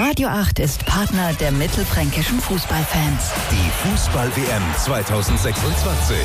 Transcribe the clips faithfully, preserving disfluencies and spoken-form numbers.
Radio acht ist Partner der mittelfränkischen Fußballfans. Die Fußball-W M zweitausendsechsundzwanzig.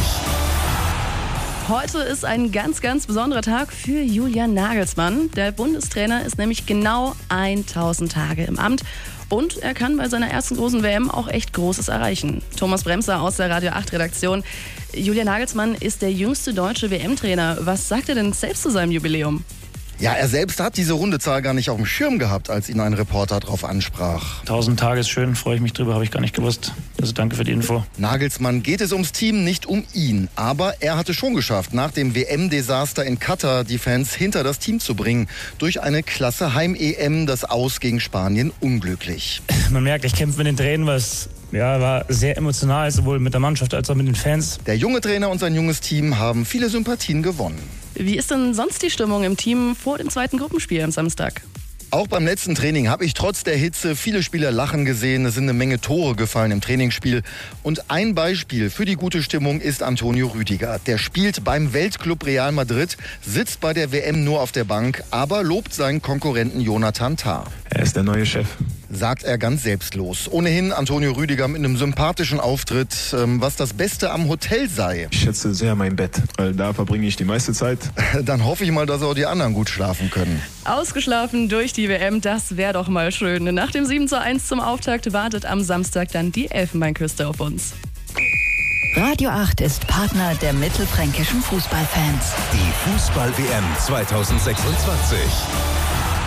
Heute ist ein ganz, ganz besonderer Tag für Julian Nagelsmann. Der Bundestrainer ist nämlich genau tausend Tage im Amt. Und er kann bei seiner ersten großen W M auch echt Großes erreichen. Thomas Bremser aus der Radio acht Redaktion. Julian Nagelsmann ist der jüngste deutsche W M-Trainer. Was sagt er denn selbst zu seinem Jubiläum? Ja, er selbst hat diese Rundezahl gar nicht auf dem Schirm gehabt, als ihn ein Reporter darauf ansprach. tausend Tage ist schön, freue ich mich drüber, habe ich gar nicht gewusst. Also danke für die Info. Nagelsmann geht es ums Team, nicht um ihn. Aber er hatte schon geschafft, nach dem W M-Desaster in Katar die Fans hinter das Team zu bringen. Durch eine klasse Heim-E M, das Aus gegen Spanien unglücklich. Man merkt, ich kämpfe mit den Tränen, weil es ja, war sehr emotional, sowohl mit der Mannschaft als auch mit den Fans. Der junge Trainer und sein junges Team haben viele Sympathien gewonnen. Wie ist denn sonst die Stimmung im Team vor dem zweiten Gruppenspiel am Samstag? Auch beim letzten Training habe ich trotz der Hitze viele Spieler lachen gesehen. Es sind eine Menge Tore gefallen im Trainingsspiel. Und ein Beispiel für die gute Stimmung ist Antonio Rüdiger. Der spielt beim Weltclub Real Madrid, sitzt bei der W M nur auf der Bank, aber lobt seinen Konkurrenten Jonathan Tah. Er ist der neue Chef. Sagt er ganz selbstlos. Ohnehin Antonio Rüdiger mit einem sympathischen Auftritt, ähm, was das Beste am Hotel sei. Ich schätze sehr mein Bett, weil da verbringe ich die meiste Zeit. Dann hoffe ich mal, dass auch die anderen gut schlafen können. Ausgeschlafen durch die W M, das wäre doch mal schön. Nach dem sieben zu eins zum Auftakt wartet am Samstag dann die Elfenbeinküste auf uns. Radio acht ist Partner der mittelfränkischen Fußballfans. Die Fußball-W M zweitausendsechsundzwanzig.